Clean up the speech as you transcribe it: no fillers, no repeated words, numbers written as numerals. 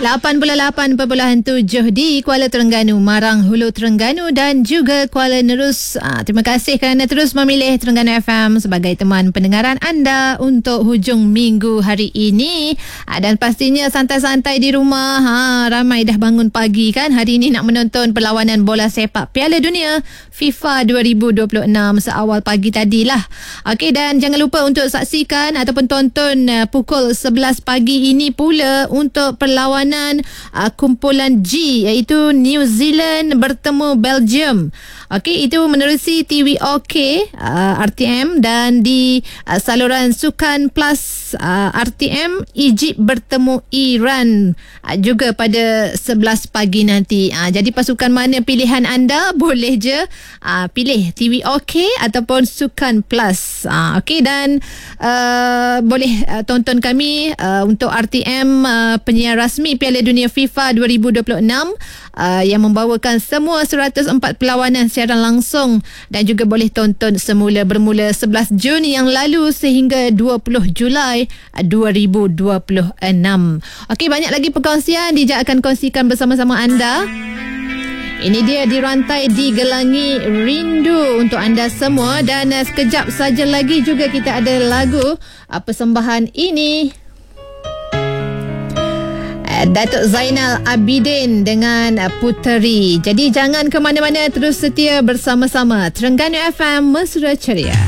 88.7 di Kuala Terengganu, Marang, Hulu Terengganu dan juga Kuala Nerus. Terima kasih kerana terus memilih Terengganu FM sebagai teman pendengaran anda untuk hujung minggu hari ini. Dan pastinya santai-santai di rumah. Ramai dah bangun pagi kan. Hari ini nak menonton perlawanan bola sepak Piala Dunia FIFA 2026 seawal pagi tadilah. Okey, dan jangan lupa untuk saksikan ataupun tonton pukul 11 pagi ini pula untuk perlawanan kumpulan G, iaitu New Zealand bertemu Belgium. Okey, itu menerusi TVOK RTM, dan di saluran Sukan Plus RTM, Egypt bertemu Iran juga pada 11 pagi nanti. Jadi pasukan mana pilihan anda, boleh je pilih TVOK ataupun Sukan Plus. Okey, dan boleh tonton kami untuk RTM, penyiar rasmi Piala Dunia FIFA 2026 yang membawakan semua 104 perlawanan siaran langsung, dan juga boleh tonton semula bermula 11 Jun yang lalu sehingga 20 Julai 2026. Okey, banyak lagi perkongsian. Dija akan kongsikan bersama-sama anda. Ini dia Di Rantai Digelangi Rindu untuk anda semua, dan sekejap saja lagi juga kita ada lagu persembahan ini. Datuk Zainal Abidin dengan Puteri. Jadi jangan ke mana-mana, terus setia bersama-sama Terengganu FM Mesra Ceria.